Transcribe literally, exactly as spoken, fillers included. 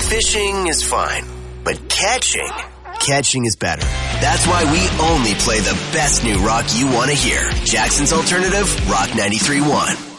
Fishing is fine, but catching, catching is better. That's why we only play the best new rock you want to hear. Jackson's Alternative, Rock ninety-three point one.